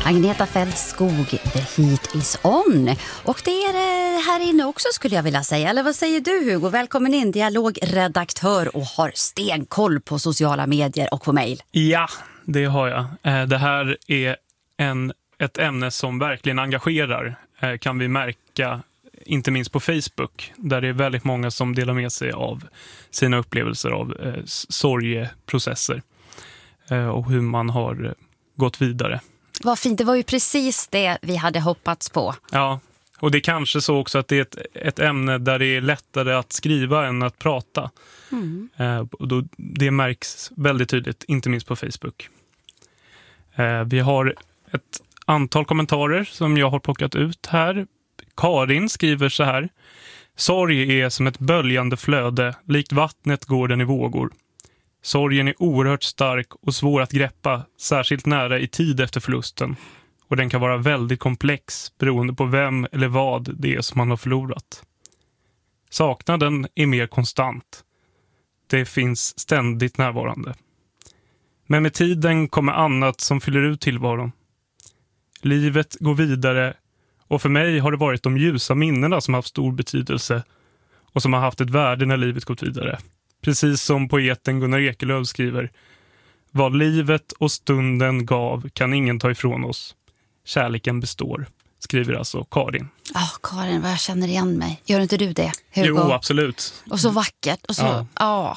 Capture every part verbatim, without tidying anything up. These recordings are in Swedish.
Agneta Fältskog, The Heat is on. Och det är det här inne också skulle jag vilja säga. Eller vad säger du Hugo? Välkommen in, dialogredaktör och har stenkoll på sociala medier och på mejl. Ja, det har jag. Det här är en, ett ämne som verkligen engagerar, kan vi märka inte minst på Facebook. Där det är väldigt många som delar med sig av sina upplevelser av eh, sorgeprocesser eh, och hur man har gått vidare. Vad fint, det var ju precis det vi hade hoppats på. Ja, och det är kanske så också att det är ett, ett ämne där det är lättare att skriva än att prata. Mm. Eh, och då, det märks väldigt tydligt, inte minst på Facebook. Eh, vi har ett antal kommentarer som jag har plockat ut här. Karin skriver så här: sorg är som ett böljande flöde, likt vattnet går den i vågor. Sorgen är oerhört stark och svår att greppa, särskilt nära i tid efter förlusten. Och den kan vara väldigt komplex beroende på vem eller vad det är som man har förlorat. Saknaden är mer konstant. Det finns ständigt närvarande. Men med tiden kommer annat som fyller ut tillvaron. Livet går vidare, och för mig har det varit de ljusa minnena som har haft stor betydelse och som har haft ett värde när livet gått vidare. Precis som poeten Gunnar Ekelöf skriver: vad livet och stunden gav kan ingen ta ifrån oss. Kärleken består, skriver alltså Karin. Ja, oh, Karin, vad jag känner igen mig. Gör inte du det, Hugo? Jo, absolut. Och så vackert. Och så, ja. ja.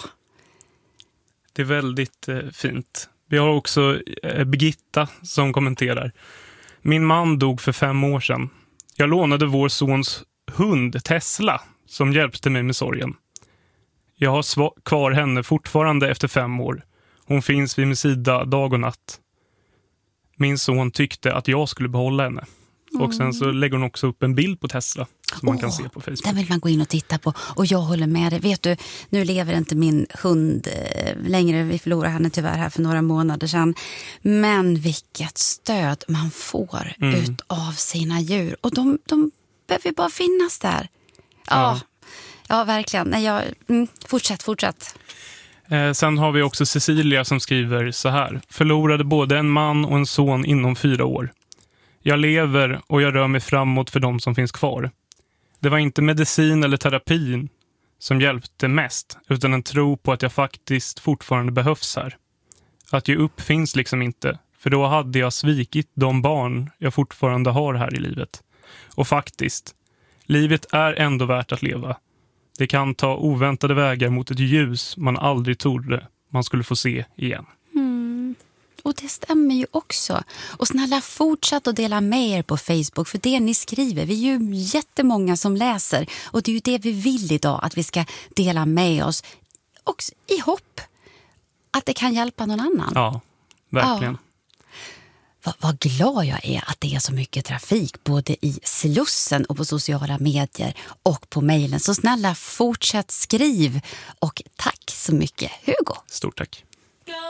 Det är väldigt eh, fint. Vi har också eh, Birgitta som kommenterar: min man dog för fem år sedan. Jag lånade vår sons hund Tesla som hjälpte mig med sorgen. Jag har sva- kvar henne fortfarande efter fem år. Hon finns vid min sida dag och natt. Min son tyckte att jag skulle behålla henne. Mm. Och sen så lägger hon också upp en bild på Tesla som oh, man kan se på Facebook. Den vill man gå in och titta på. Och jag håller med dig. Vet du, nu lever inte min hund eh, längre. Vi förlorade henne tyvärr här för några månader sedan. Men vilket stöd man får mm. ut av sina djur. Och de, de behöver bara finnas där. Ja, ja, ja verkligen. Nej, jag, mm, fortsätt, fortsätt. Eh, sen har vi också Cecilia som skriver så här: förlorade både en man och en son inom fyra år. Jag lever och jag rör mig framåt för de som finns kvar. Det var inte medicin eller terapin som hjälpte mest, utan en tro på att jag faktiskt fortfarande behövs här. Att ge upp finns liksom inte, för då hade jag svikit de barn jag fortfarande har här i livet. Och faktiskt, livet är ändå värt att leva. Det kan ta oväntade vägar mot ett ljus man aldrig trodde man skulle få se igen. Mm. Och det stämmer ju också. Och snälla fortsätt att dela med er på Facebook, för det ni skriver, vi är ju jättemånga som läser. Och det är ju det vi vill idag, att vi ska dela med oss också i hopp att det kan hjälpa någon annan. Ja, verkligen. Ja. Vad, vad glad jag är att det är så mycket trafik både i Slussen och på sociala medier och på mejlen. Så snälla fortsätt skriv, och tack så mycket Hugo. Stort tack.